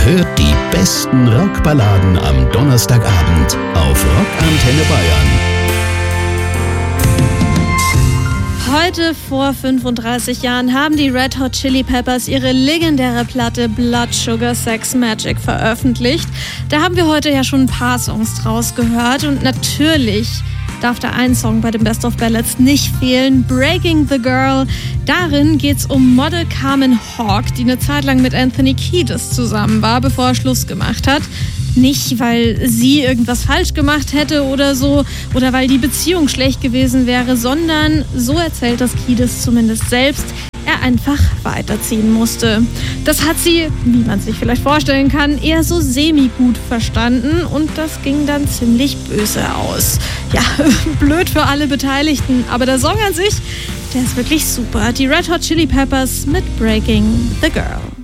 hört die besten Rockballaden am Donnerstagabend auf Rockantenne Bayern. Heute vor 35 Jahren haben die Red Hot Chili Peppers ihre legendäre Platte Blood Sugar Sex Magik veröffentlicht. Da haben wir heute ja schon ein paar Songs draus gehört und natürlich darf da ein Song bei den Best of Ballads nicht fehlen, Breaking the Girl. Darin geht's um Model Carmen Hawk, die eine Zeit lang mit Anthony Kiedis zusammen war, bevor er Schluss gemacht hat. Nicht, weil sie irgendwas falsch gemacht hätte oder so, oder weil die Beziehung schlecht gewesen wäre, sondern, so erzählt das Kiedis zumindest selbst, er einfach weiterziehen musste. Das hat sie, wie man sich vielleicht vorstellen kann, eher so semi-gut verstanden und das ging dann ziemlich böse aus. Ja, blöd für alle Beteiligten, aber der Song an sich, der ist wirklich super. Die Red Hot Chili Peppers mit Breaking the Girl.